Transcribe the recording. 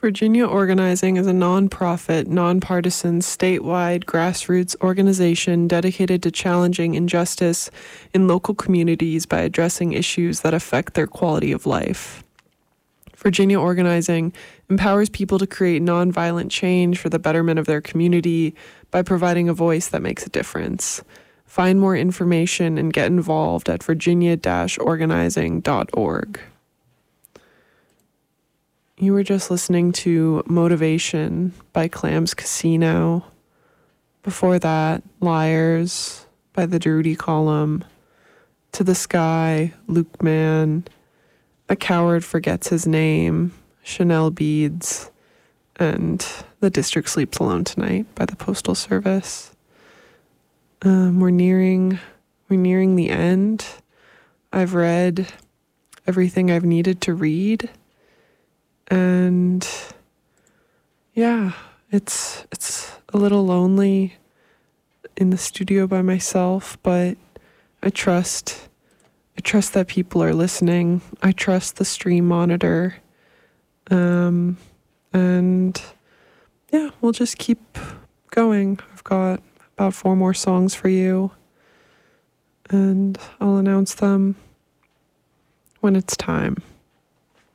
Virginia Organizing is a nonprofit, nonpartisan, statewide grassroots organization dedicated to challenging injustice in local communities by addressing issues that affect their quality of life. Virginia Organizing empowers people to create nonviolent change for the betterment of their community by providing a voice that makes a difference. Find more information and get involved at virginia-organizing.org. You were just listening to Motivation by Clams Casino. Before that, Liars by the Drudy Column. To the Sky, Luke Mann. A Coward Forgets His Name, Chanel Beads. And The District Sleeps Alone Tonight by the Postal Service. We're nearing the end. I've read everything I've needed to read. And yeah, it's a little lonely in the studio by myself, but I trust that people are listening. I trust the stream monitor. And yeah, we'll just keep going. I've got about 4 more songs for you, and I'll announce them when it's time.